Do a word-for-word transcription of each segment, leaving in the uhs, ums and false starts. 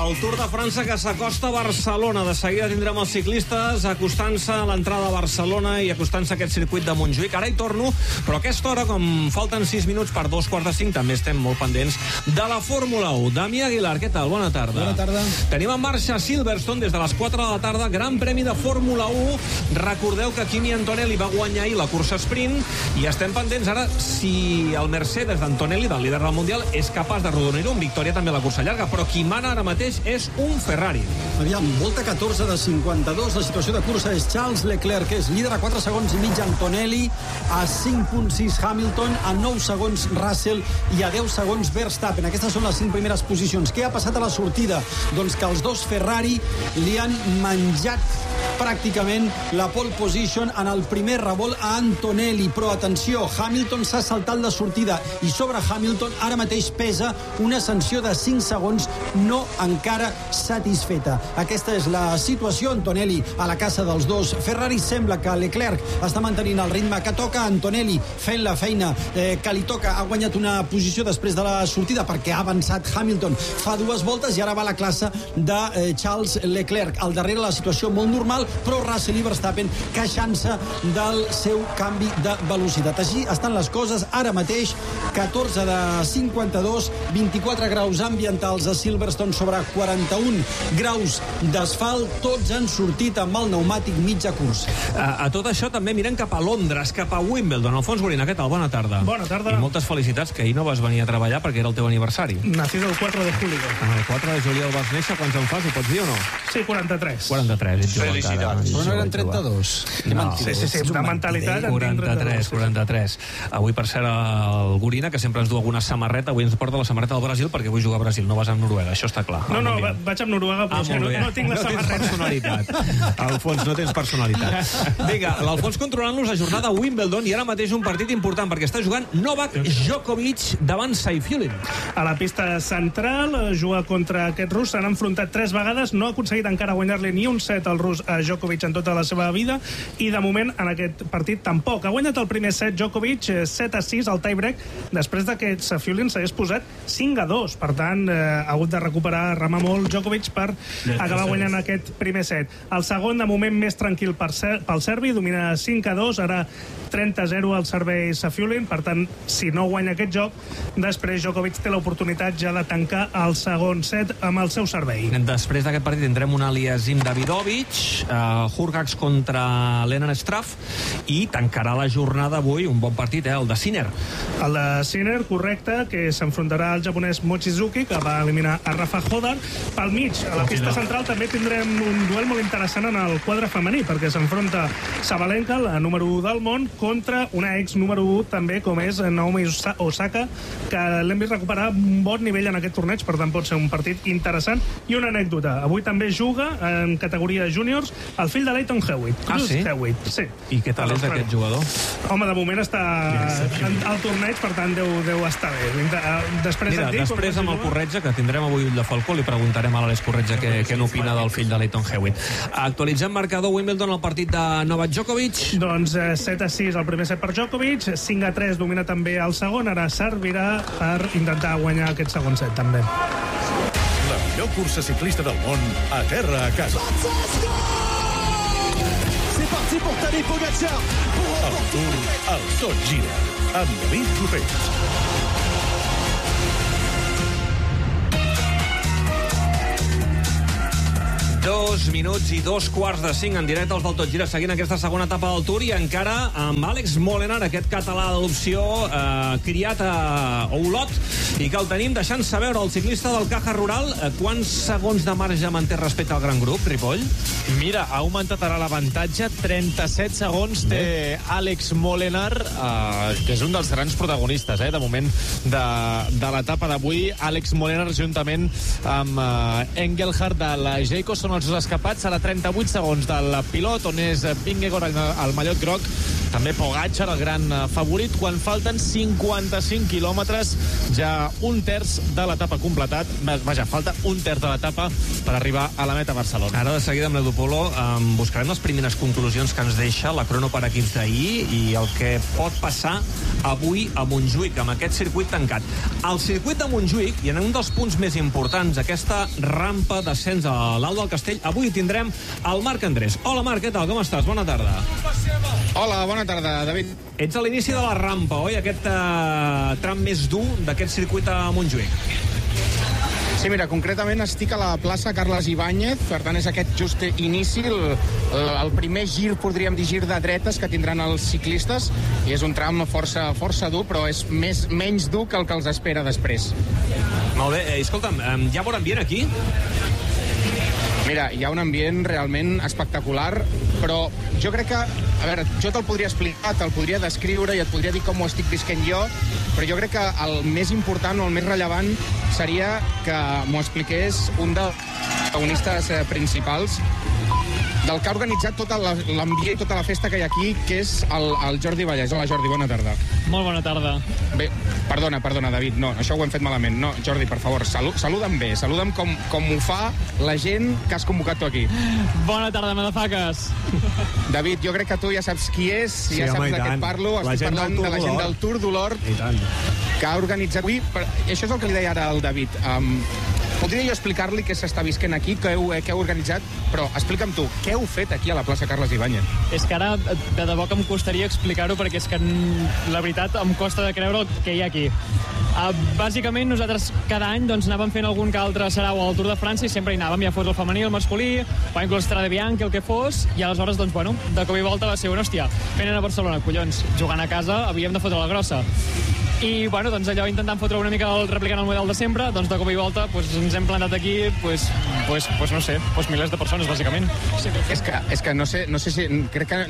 El Tour de França que s'acosta a Barcelona. De seguida tindrem els ciclistes acostant-se a l'entrada a Barcelona i acostant-se a aquest circuit de Montjuïc. Ara hi torno, però a aquesta hora, com falten sis minuts per dos quarts de cinc, també estem molt pendents de la Fórmula u. Damià Aguilar, què tal? Bona tarda. Bona tarda. Tenim en marxa Silverstone des de les quatre de la tarda, Gran Premi de Fórmula u. Recordeu que Kimi Antonelli va guanyar ahir la cursa sprint i estem pendents ara si el Mercedes d'Antonelli, del líder del Mundial, és capaç de rodonir-ho amb victòria també a la cursa llarga, però qui mana ara mateix és un Ferrari. Aviam, volta catorze de cinquanta-dos, la situació de cursa és Charles Leclerc, que és líder a quatre segons i mig Antonelli, a cinc coma sis Hamilton, a nou segons Russell i a deu segons Verstappen. Aquestes són les cinc primeres posicions. Què ha passat a la sortida? Doncs que els dos Ferrari li han menjat pràcticament la pole position en el primer revolt a Antonelli, però atenció, Hamilton s'ha saltat la sortida i sobre Hamilton ara mateix pesa una sanció de cinc segons no encara satisfeta. Aquesta és la situació. Antonelli a la caça dels dos Ferrari. Sembla que Leclerc està mantenint el ritme que toca. Antonelli fent la feina eh, que li toca. Ha guanyat una posició després de la sortida perquè ha avançat Hamilton fa dues voltes i ara va la classe de eh, Charles Leclerc. Al darrere la situació molt normal, però Russell i Verstappen queixant-se del seu canvi de velocitat. Així estan les coses ara mateix. catorze de cinquanta-dos, vint-i-quatre graus ambientals a Silverstone sobre quaranta-un graus d'asfalt. Tots han sortit amb el pneumàtic mitja curs. A, a tot això també mirem cap a Londres, cap a Wimbledon. Alfons Gorina, què tal? Bona tarda. Bona tarda. I moltes felicitats, que ahir no vas venir a treballar perquè era el teu aniversari. Nacido el quatre de julio. Ah, el quatre de juliol vas néixer. Quants en fas? Ho pots dir o no? Sí, quaranta-tres. quaranta-tres. Ets jove encara. Però no eren trenta-dos. No. Sí, sí, sí, de mentalitat. quaranta-tres, quaranta-tres. Avui, per cert, el Gorina, que sempre ens du alguna samarreta, avui ens porta la samarreta del Brasil perquè vull jugar a Brasil, no vas amb Noruega, això està clar. No, no, va, vaig amb Noruega, però ah, no, no tinc la no samarreta. Tens personalitat. Alfons, no tens personalitat. Vinga, l'Alfons controlant-nos la jornada a Wimbledon i ara mateix un partit important perquè està jugant Novak Djokovic davant Saifulin. A la pista central juga contra aquest rus, s'han enfrontat tres vegades, no ha aconseguit encara guanyar-li ni un set al rus a Djokovic en tota la seva vida i de moment en aquest partit tampoc. Ha guanyat el primer set Djokovic set a sis al tiebreak després de que Saifulin s'hagués posat cinc a dos. Per tant, eh, ha hagut de recuperar, remar molt Djokovic per acabar guanyant aquest primer set. El segon, de moment, més tranquil per ser, pel serbi, domina cinc a dos, ara trenta a zero al servei Saifulin. Per tant, si no guanya aquest joc, després Djokovic té l'oportunitat ja de tancar el segon set amb el seu servei. Després d'aquest partit tindrem un Aliasim Davidovic, uh, Hurkacz contra Lenan Struff i tancarà la jornada avui un bon partit, eh, el de Sinner. El de Sinner, correcte, que s'enfrontarà al japonès Mochizuki, que va eliminar a Rafa Hodar. Pel mig, a la pista central, també tindrem un duel molt interessant en el quadre femení, perquè s'enfronta Sabalenka, la número u del món, contra una ex número u també, com és Naomi Osaka, que l'hem vist recuperar un bon nivell en aquest torneig, per tant pot ser un partit interessant. I una anècdota, avui també juga en categoria júniors el fill de Leighton Hewitt. Ah, sí? Hewitt, sí. I què tal és aquest jugador? Home, de moment està al torneig, per tant deu, deu estar bé. Després Mira, dic, després amb el Corretja, que tindrem avui Ull de Falcó, li preguntarem a l'Àlex Corretja què, què n'opina del fill de Leighton Hewitt. Actualitzem marcador Wimbledon al partit de Novak Djokovic. Doncs eh, set a sis el primer set per Djokovic, cinc a tres domina també el segon, ara servirà per intentar guanyar aquest segon set també. La millor cursa ciclista del món a terra a casa. C'est parti pour Tadej Pogacar. El Tour al Tot Gira amb David Clopés. Dos minuts i dos quarts de cinc en directe als del Tot Gira, seguint aquesta segona etapa del Tour i encara amb Àlex Molenar, aquest català d'adopció eh, criat a Olot i que el tenim deixant-se veure el ciclista del Caja Rural. Eh, quants segons de marge manté respecte al gran grup, Ripoll? Mira, ha augmentat ara l'avantatge, trenta-set segons té Àlex Molenar, eh, que és un dels grans protagonistes, eh, de moment de, de l'etapa d'avui. Àlex Molenar juntament amb eh, Engelhardt de la Jayco són els dos escapats. A la trenta-vuit segons del pilot, on és Vingegaard al mallot groc, també Pogačar, el gran favorit, quan falten cinquanta-cinc quilòmetres, ja un terç de l'etapa completat. Vaja, falta un terç de l'etapa per arribar a la meta Barcelona. Ara de seguida amb l'Edu Polo um, buscarem les primeres conclusions que ens deixa la crono per equips d'ahir i el que pot passar avui a Montjuïc, amb aquest circuit tancat. Al circuit de Montjuïc, i en un dels punts més importants, aquesta rampa d'ascens a l'Alt del Castell, avui tindrem el Marc Andrés. Hola, Marc, què tal? Com estàs? Bona tarda. Hola, bona tarda, David. Ets a l'inici de la rampa, oi? Aquest uh, tram més dur d'aquest circuit a Montjuïc. Sí, mira, concretament estic a la plaça Carles Ibáñez, per tant és aquest just inici, el, el primer gir, podríem dir, gir de dretes que tindran els ciclistes, i és un tram força, força dur, però és més, menys dur que el que els espera després. Molt bé, eh, escolta'm, eh, hi ha bon ambient aquí? Mira, hi ha un ambient realment espectacular, però jo crec que, a veure, jo te'l podria explicar, te'l podria descriure i et podria dir com ho estic visquent jo, però jo crec que el més important o el més rellevant seria que m'ho expliqués un dels protagonistes principals del que ha organitzat tot l'ambient i tota la festa que hi ha aquí, que és el, el Jordi Vallès. Hola, Jordi, bona tarda. Molt bona tarda. Bé, perdona, perdona, David, no, això ho hem fet malament. No, Jordi, per favor, salu saluda'm bé, saluda'm com, com ho fa la gent que has convocat tu aquí. Bona tarda, madafaques. David, jo crec que tu ja saps qui és, sí, ja home, saps de què et parlo, estic parlant de la gent del Tour d'Olort, que ha organitzat avui, però això és el que li deia ara al David. Um, podria jo explicar-li què s'està visquent aquí, què heu, què heu organitzat, però explica'm tu, què heu fet aquí a la plaça Carles Ibáñez? És que ara de debò que em costaria explicar-ho, perquè és que la veritat em costa de creure el que hi ha aquí. Uh, bàsicament nosaltres cada any doncs, anàvem fent algun que altre sarau al Tour de França i sempre hi anàvem, ja fos el femení, el masculí, o inclús Strade Bianchi, el que fos, i aleshores, doncs, bueno, de cop i volta va ser una hòstia. Venen a Barcelona, collons, jugant a casa, havíem de fotre la grossa. I, bueno, doncs allò intentant fotre una mica el, replicant el model de sempre, doncs de cop i volta doncs, ens hem plantat aquí, doncs, doncs, doncs no sé, doncs milers de persones, bàsicament. Sí, és que, és que no sé, no sé si... Crec que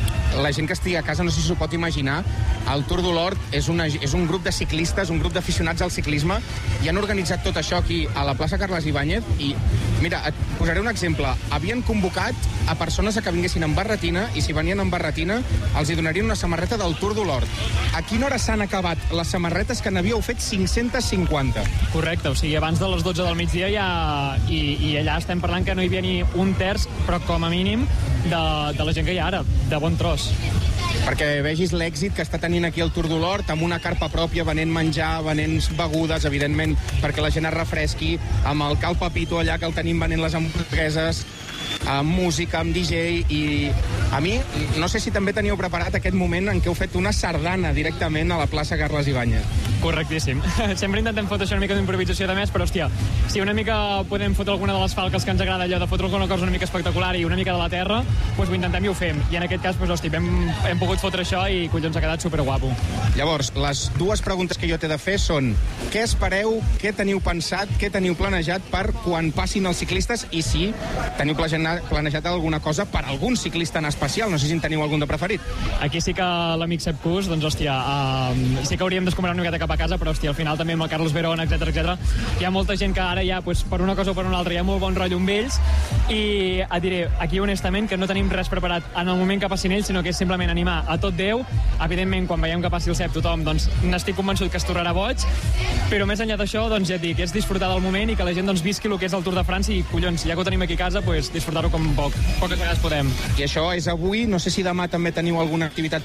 la gent que estigui a casa no sé si s'ho pot imaginar. El Tour d'Olort és, una, és un grup de ciclistes, un grup d'aficionats al ciclisme, i han organitzat tot això aquí a la plaça Carles Ibáñez, i mira, et posaré un exemple. Havien convocat a persones a que vinguessin amb barretina, i si venien amb barretina els hi donarien una samarreta del Tour d'Olort. A quina hora s'han acabat les samarretes que n'havíeu fet cinc-centes cinquanta? Correcte, o sigui, abans de les dotze del migdia ja... I, i allà estem parlant que no hi havia ni un terç, però com a mínim, de, de la gent que hi ha ara, de bon tros. Perquè vegis l'èxit que està tenint aquí el Tour d'Olort, amb una carpa pròpia, venent menjar, venent begudes, evidentment, perquè la gent es refresqui, amb el Cal Papito allà, que el tenim venent les hamburgueses, amb música, amb D J, i a mi, no sé si també teníeu preparat aquest moment en què heu fet una sardana directament a la plaça Carles Ibáñez. Correctíssim. Sempre intentem fotre això una mica d'improvisació de més, però, hòstia, si una mica podem fotre alguna de les falques que ens agrada, allò de fotre alguna cosa una mica espectacular i una mica de la terra, doncs ho intentem i ho fem. I en aquest cas, doncs, hòstia, hem, hem pogut fotre això i, collons, ha quedat superguapo. Llavors, les dues preguntes que jo t'he de fer són: què espereu, què teniu pensat, què teniu planejat per quan passin els ciclistes, i si teniu planejat alguna cosa per algun ciclista en especial? No sé si en teniu algun de preferit. Aquí sí que l'amic Sepp Kuss, doncs, hòstia, uh, sí que hauríem d'escombrar una miqueta cap a casa, però, hòstia, al final també amb el Carlos Verón, etcètera, etcètera, hi ha molta gent que ara ja, pues, per una cosa o per una altra, hi ha molt bon rotllo amb ells, i et diré, aquí honestament, que no tenim res preparat en el moment que passin ells, sinó que és simplement animar a tot Déu. Evidentment, quan veiem que passi el Sepp tothom, doncs, n'estic convençut que es tornarà boig, però més enllà d'això, doncs, ja et dic, és disfrutar del moment i que la gent, doncs, visqui el que és el Tour de França, i, collons, ja que ho tenim aquí a casa, pues, disfrutar-ho com poc, poques vegades podem. I això és avui, no sé si demà també teniu alguna activitat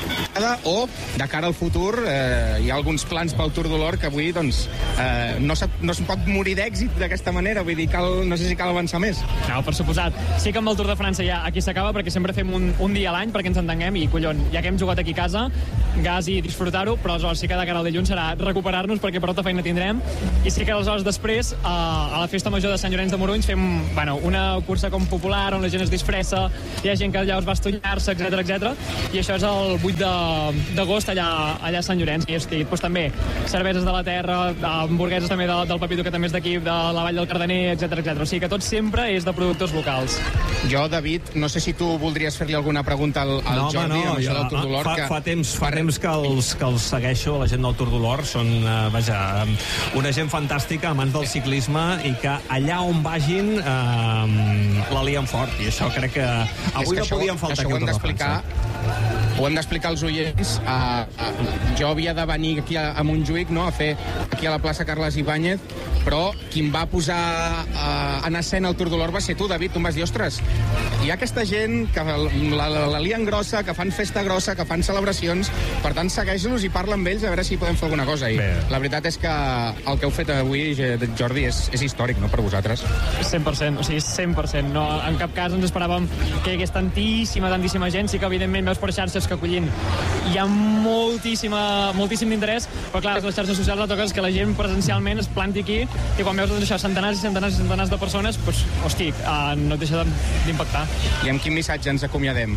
o, de cara al futur, eh, hi ha alguns plans pel Tour d'Olort que avui, doncs, eh, no, no es pot morir d'èxit d'aquesta manera, vull dir, cal, no sé si cal avançar més. No, per suposat. Sí que amb el Tour de França ja aquí s'acaba, perquè sempre fem un, un dia a l'any perquè ens entenguem, i, collon, ja que hem jugat aquí a casa, gas i disfrutar-ho, però aleshores sí que de cara al dilluns serà recuperar-nos, perquè prou feina tindrem, i sí que aleshores després, a, a la festa major de Sant Llorenç de Morunys, fem, bueno, una cursa com popular, on la gent es disfressa, hi ha gent que allà es va estonyar-se, etcètera, etcètera, i això és el vuit d'agost allà, allà a Sant Llorenç. I hosti, doncs també cerveses de la terra, hamburgueses també de, del Pepito, que també és d'aquí, de la Vall del Cardener, etcètera, etcètera. O sigui que tot sempre és de productors locals. Jo, David, no sé si tu voldries fer-li alguna pregunta al, al no, Jordi, no, amb això del Tour d'Olort. Fa, que... fa, temps, fa temps que els, que els segueixo, la gent del Tour d'Olort. Són, uh, vaja, una gent fantàstica, amants del ciclisme, i que allà on vagin uh, la lien fort. I això crec que avui que no això, podien faltar aquí al Tour de França. ho hem d'explicar als oients, uh, uh, jo havia de venir aquí a, a Montjuïc, no?, a fer aquí a la plaça Carles Ibáñez, però qui em va posar uh, en escena el Tour de l'Or va ser tu, David. Tu em vas dir, ostres, hi ha aquesta gent que la, la, la, la lien grossa, que fan festa grossa, que fan celebracions, per tant, segueix-los i parla amb ells a veure si podem fer alguna cosa. I Bé. la veritat és que el que heu fet avui, Jordi, és, és històric, no?, per vosaltres. cent per cent, o sigui, cent per cent. No, en cap cas ens esperàvem que hi hagués tantíssima, tantíssima gent. Sí que, evidentment, veus per xarxes que acollint hi ha moltíssima, moltíssim d'interès, però clar, les xarxes socials la toques que la gent presencialment es planti aquí i quan veus doncs, això, centenars i centenars i centenars de persones, doncs, hosti, uh, no et deixa d'impactar. I amb quin missatge ens acomiadem?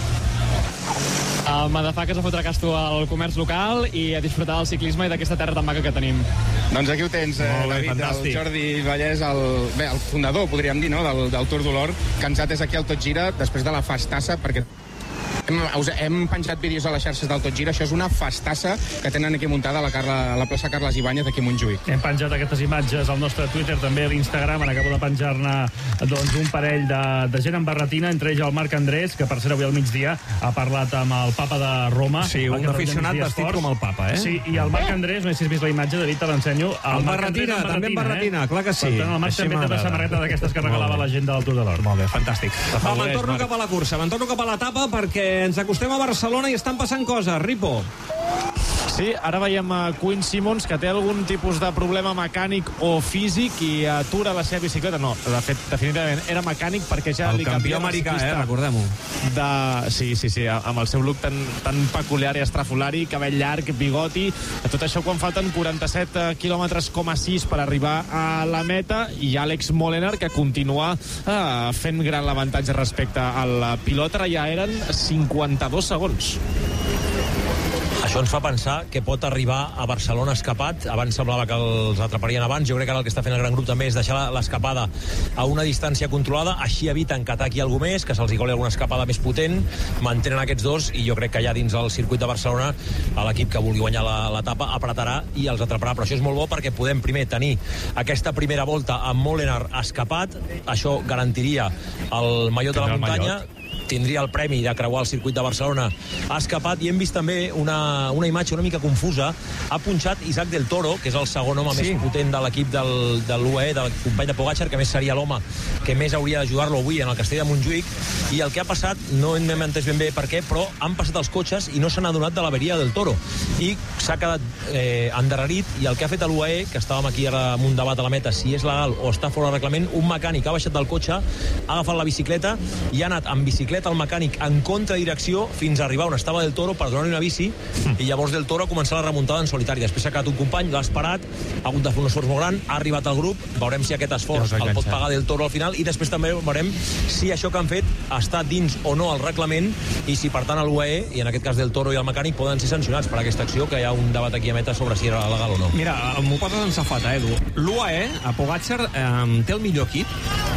Uh, Madafakes a fotre casto al comerç local i a disfrutar del ciclisme i d'aquesta terra tan maca que tenim. Doncs aquí ho tens, eh, Molt bé, David, fantàstic. el Jordi Vallès, el, bé, el fundador, podríem dir, no?, del, del Tour de l'Or, que ens ha atès aquí al Tot Gira després de la festassa, perquè hem, us, hem penjat vídeos a les xarxes del Tot Gira. Això és una festassa que tenen aquí muntada a la, Carla, a la plaça Carles Ibáñez aquí a Montjuïc. Hem penjat aquestes imatges al nostre Twitter, també a l'Instagram. Acabo de penjar-ne doncs, un parell de, de gent en barretina, entre ells el Marc Andrés, que per cert avui al migdia ha parlat amb el papa de Roma. Sí, un aficionat vestit com el papa, eh? Sí, i el Marc Andrés, no sé si has vist la imatge, David, te l'ensenyo. El, el barretina, també en barretina, eh? Clar que sí. Per tant, el Marc Així també té una m'agrada. samarreta d'aquestes que regalava la gent del Tour de l'Or. Molt bé, fantàstic. Va, me'n torno Marc. cap a la cursa, me'n torno cap a l'etapa perquè ens acostem a Barcelona i estan passant coses. Ripo. Sí, ara veiem a Quinn Simmons, que té algun tipus de problema mecànic o físic i atura la seva bicicleta. No, de fet, definitivament era mecànic perquè ja El li campió canvia americà, eh? Recordem-ho. De... Sí, sí, sí, amb el seu look tan, tan peculiar i estrafolari, cabell llarg, bigoti, tot això quan falten quaranta-set quilòmetres coma sis per arribar a la meta, i Alex Molenaar, que continua eh, fent gran l'avantatge respecte al pilot. Ara ja eren cinquanta-dos segons. Això ens fa pensar que pot arribar a Barcelona escapat. Abans semblava que els atraparien abans. Jo crec que ara el que està fent el gran grup també és deixar l'escapada a una distància controlada. Així eviten que ataqui algú més, que se'ls coli alguna escapada més potent. Mantenen aquests dos i jo crec que ja dins el circuit de Barcelona l'equip que vulgui guanyar l'etapa apretarà i els atraparà. Però això és molt bo perquè podem primer tenir aquesta primera volta amb Molenaar escapat. Això garantiria el mallot de la muntanya. Tindria el premi de creuar el circuit de Barcelona escapat. I hem vist també una, una imatge una mica confusa. Ha punxat Isaac del Toro, que és el segon home sí. més potent de l'equip del, de l'U A E, del company de Pogačar, que més seria l'home que més hauria d'ajudar-lo avui en el Castell de Montjuïc. I el que ha passat, no hem entès ben bé per què, però han passat els cotxes i no s'han adonat de l'averia del Toro. I s'ha quedat eh, endarrerit, i el que ha fet l'U A E, que estàvem aquí ara amb un debat a la meta, si és legal o està fora de reglament, un mecànic ha baixat del cotxe, ha agafat la bicicleta i ha anat amb bicicleta el mecànic en contradirecció fins a arribar on estava del Toro per donar-li una bici, mm. i llavors del Toro ha començat la remuntada en solitari. Després s'ha quedat un company, l'ha esperat, ha hagut de fer un esforç molt gran, ha arribat al grup, veurem si aquest esforç el pot pagar del Toro al final, i després també veurem si això que han fet està dins o no el reglament, i si per tant l'U A E, i en aquest cas del Toro i el mecànic, poden ser sancionats per aquesta acció, que hi ha un debat aquí a meta sobre si era legal o no. Mira, m'ho poses en safata, Edu. L'U A E, a Pogačar, eh, té el millor equip?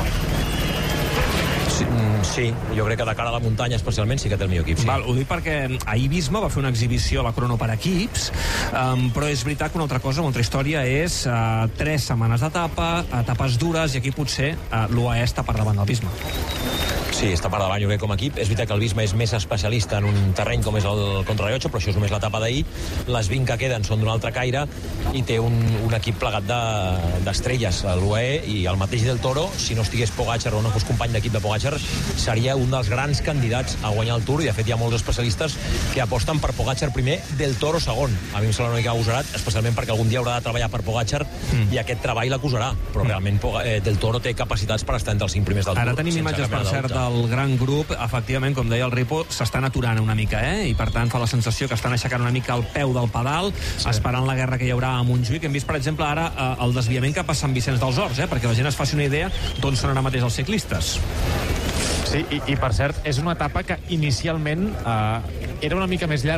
Sí, sí, jo crec que de cara a la muntanya especialment sí que té el millor equip, sí. Val, ho dic perquè ahir Visma va fer una exhibició a la crono per equips, um, però és veritat que una altra cosa, una altra història és uh, tres setmanes d'etapa, etapes dures, i aquí potser uh, l'U A E està per davant del Visma. Sí, està per davant, jo crec, com a equip. És veritat que el Visma és més especialista en un terreny com és el contrarrellotge, però això és només l'etapa d'ahir. Les vint que queden són d'un altre caire i té un, un equip plegat d'estrelles, de, l'U A E, i el mateix del Toro, si no estigués Pogačar o no fos company d'equip de Pogačar, seria un dels grans candidats a guanyar el Tour, i de fet hi ha molts especialistes que aposten per Pogačar primer, del Toro segon. A mi em sembla una mica agosarat, especialment perquè algun dia haurà de treballar per Pogačar, mm. i aquest treball l'acusarà, però mm. realment eh, del Toro té capacitats per estar entre els cinc primers del Tour. Ara tenim imatges, per cert, del gran grup. Efectivament, com deia el Ripo, s'estan aturant una mica, eh? I per tant fa la sensació que estan aixecant una mica el peu del pedal, sí. esperant la guerra que hi haurà a Montjuïc. Hem vist, per exemple, ara eh, el desviament cap a Sant Vicenç dels Horts, eh? Perquè la gent es faci una idea d'on són ara mateix els ciclistes. Sí, i, i per cert, és una etapa que inicialment eh, era una mica més llarga